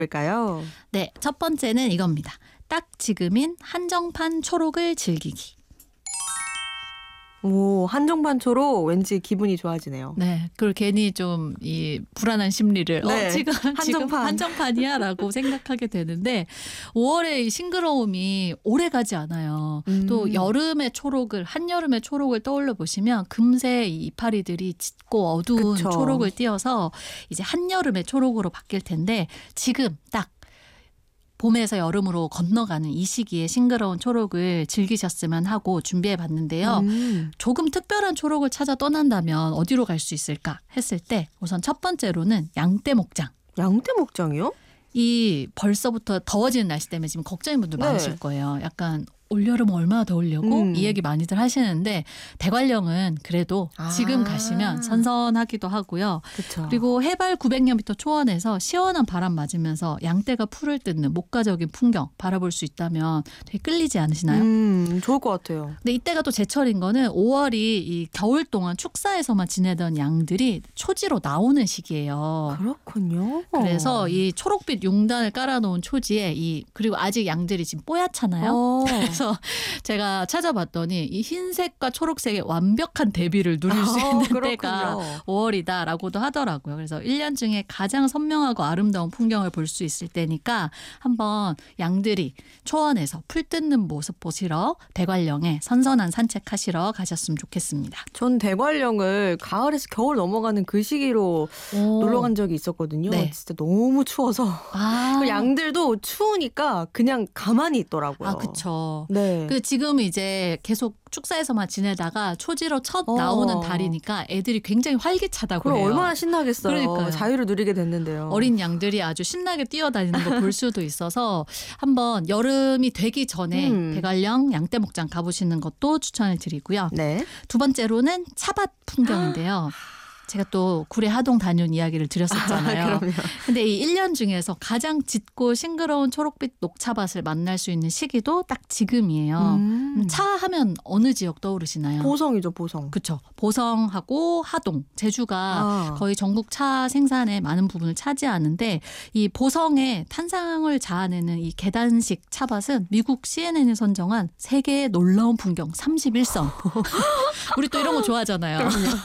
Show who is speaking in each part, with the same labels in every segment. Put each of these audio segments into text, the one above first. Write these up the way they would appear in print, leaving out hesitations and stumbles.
Speaker 1: 뭘까요?
Speaker 2: 네, 첫 번째는 이겁니다. 딱 지금인 한정판 초록을 즐기기.
Speaker 1: 오, 한정판 초록 왠지 기분이 좋아지네요.
Speaker 2: 네, 그걸 괜히 좀 이 불안한 심리를
Speaker 1: 네,
Speaker 2: 지금
Speaker 1: 한정판.
Speaker 2: 한정판이야라고 생각하게 되는데 5월의 이 싱그러움이 오래 가지 않아요. 또 여름의 초록을 한여름의 초록을 떠올려 보시면 금세 이 이파리들이 짙고 어두운
Speaker 1: 그쵸.
Speaker 2: 초록을 띄어서 이제 한여름의 초록으로 바뀔 텐데 지금 딱 봄에서 여름으로 건너가는 이 시기에 싱그러운 초록을 즐기셨으면 하고 준비해 봤는데요. 조금 특별한 초록을 찾아 떠난다면 어디로 갈 수 있을까 했을 때 우선 첫 번째로는 양떼목장.
Speaker 1: 양떼목장이요?
Speaker 2: 이 벌써부터 더워지는 날씨 때문에 지금 걱정인 분들
Speaker 1: 네.
Speaker 2: 많으실 거예요. 약간 올여름 얼마나 더우려고 이 얘기 많이들 하시는데 대관령은 그래도 지금 가시면 선선하기도 하고요.
Speaker 1: 그쵸.
Speaker 2: 그리고 해발 900m 초원에서 시원한 바람 맞으면서 양떼가 풀을 뜯는 목가적인 풍경 바라볼 수 있다면 되게 끌리지 않으시나요?
Speaker 1: 좋을 것 같아요.
Speaker 2: 근데 이때가 또 제철인 거는 5월이 이 겨울 동안 축사에서만 지내던 양들이 초지로 나오는 시기예요.
Speaker 1: 그렇군요.
Speaker 2: 그래서 이 초록빛 용단을 깔아놓은 초지에 그리고 아직 양들이 지금 뽀얗잖아요. 그래서 제가 찾아봤더니 이 흰색과 초록색의 완벽한 대비를 누릴 수 있는 때가 5월이다라고도 하더라고요. 그래서 1년 중에 가장 선명하고 아름다운 풍경을 볼 수 있을 때니까 한번 양들이 초원에서 풀 뜯는 모습 보시러 대관령에 선선한 산책하시러 가셨으면 좋겠습니다.
Speaker 1: 전 대관령을 가을에서 겨울 넘어가는 그 시기로 놀러 간 적이 있었거든요.
Speaker 2: 네.
Speaker 1: 진짜 너무 추워서 그 양들도 추우니까 그냥 가만히 있더라고요.
Speaker 2: 아, 그렇죠.
Speaker 1: 네.
Speaker 2: 그 지금 이제 계속 축사에서만 지내다가 초지로 첫 나오는 달이니까 애들이 굉장히 활기차다고
Speaker 1: 그럼
Speaker 2: 해요.
Speaker 1: 얼마나 신나겠어요.
Speaker 2: 그러니까요.
Speaker 1: 자유를 누리게 됐는데요.
Speaker 2: 어린 양들이 아주 신나게 뛰어다니는 거 볼 수도 있어서 한번 여름이 되기 전에 대관령 양떼목장 가보시는 것도 추천을 드리고요.
Speaker 1: 네.
Speaker 2: 두 번째로는 차밭 풍경인데요. 제가 또 구례 하동 다녀온 이야기를 드렸었잖아요.
Speaker 1: 그럼요.
Speaker 2: 근데 이 1년 중에서 가장 짙고 싱그러운 초록빛 녹차밭을 만날 수 있는 시기도 딱 지금이에요. 차 하면 어느 지역 떠오르시나요?
Speaker 1: 보성이죠, 보성.
Speaker 2: 그렇죠. 보성하고 하동, 제주가 거의 전국 차 생산의 많은 부분을 차지하는데 이 보성의 탄상을 자아내는 이 계단식 차밭은 미국 CNN이 선정한 세계의 놀라운 풍경 31선. 우리 또 이런 거 좋아하잖아요.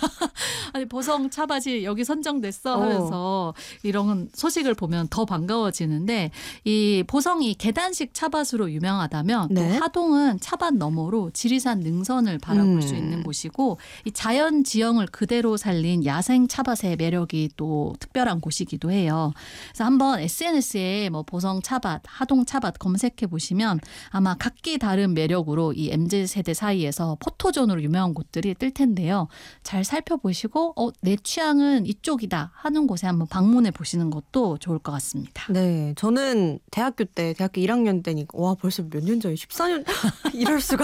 Speaker 2: 아니 보성 차밭이 여기 선정됐어 하면서 이런 소식을 보면 더 반가워지는데 이 보성이 계단식 차밭으로 유명하다면 또 하동은 차밭 너머로 지리산 능선을 바라볼 수 있는 곳이고 이 자연 지형을 그대로 살린 야생 차밭의 매력이 또 특별한 곳이기도 해요. 그래서 한번 SNS에 뭐 보성 차밭, 하동 차밭 검색해 보시면 아마 각기 다른 매력으로 이 MZ세대 사이에서 포토존으로 유명한 곳들이 뜰 텐데요. 잘 살펴보시고 내 취향은 이쪽이다 하는 곳에 한번 방문해 보시는 것도 좋을 것 같습니다.
Speaker 1: 네, 저는 대학교 1학년 때니까 와 벌써 몇 년 전에 14년 이럴 수가.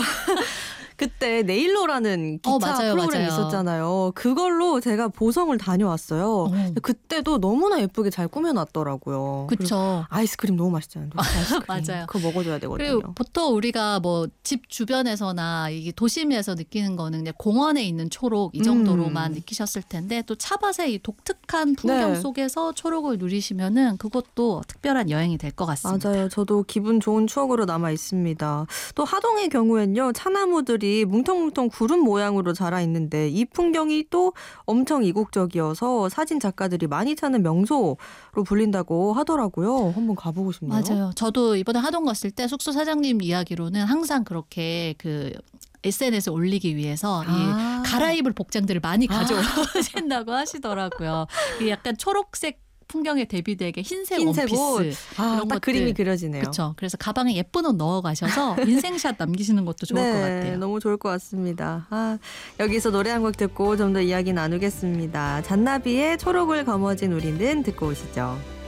Speaker 1: 그때 네일러라는 기차
Speaker 2: 맞아요,
Speaker 1: 프로그램이
Speaker 2: 맞아요.
Speaker 1: 있었잖아요. 그걸로 제가 보성을 다녀왔어요. 근데 그때도 너무나 예쁘게 잘 꾸며놨더라고요.
Speaker 2: 그렇죠.
Speaker 1: 아이스크림 너무 맛있잖아요. 아이스크림.
Speaker 2: 맞아요.
Speaker 1: 그거 먹어줘야 되거든요.
Speaker 2: 그리고 보통 우리가 뭐 집 주변에서나 이게 도심에서 느끼는 거는 그냥 공원에 있는 초록 이 정도로만 느끼셨을 텐데 또 차밭의 이 독특한 풍경 속에서 초록을 누리시면은 그것도 특별한 여행이 될 것 같습니다.
Speaker 1: 맞아요. 저도 기분 좋은 추억으로 남아 있습니다. 또 하동의 경우엔요. 차나무들이 뭉텅뭉텅 구름 모양으로 자라 있는데 이 풍경이 또 엄청 이국적이어서 사진 작가들이 많이 찾는 명소로 불린다고 하더라고요. 한번 가보고 싶네요.
Speaker 2: 맞아요. 저도 이번에 하동 갔을 때 숙소 사장님 이야기로는 항상 그렇게 SNS에 올리기 위해서 이 갈아입을 복장들을 많이 가져오신다고 하시더라고요. 약간 초록색 풍경에 대비되게 흰색 원피스 이런
Speaker 1: 딱
Speaker 2: 것들.
Speaker 1: 그림이 그려지네요.
Speaker 2: 그렇죠. 그래서 가방에 예쁜 옷 넣어 가셔서 인생샷 남기시는 것도 좋을 것 같아요.
Speaker 1: 너무 좋을 것 같습니다. 여기서 노래 한 곡 듣고 좀 더 이야기 나누겠습니다. 잔나비의 초록을 거머쥔 우리는 듣고 오시죠.